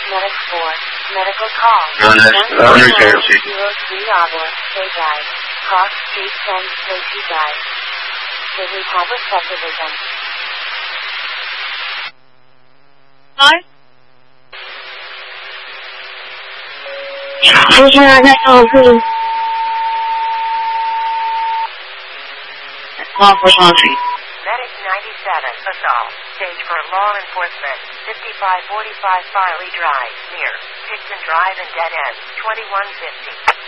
Medic 4, medical call. Undertaker. 103 Arbor, Bay Drive, Cross Street, San Jose Drive. Sydney Public Subdivision. Hi. Station on that call, please. Call for laundry. Medic 97, assault. Stage for law enforcement. 5545 Farley Drive, near Picton Drive and Dead End, 2150.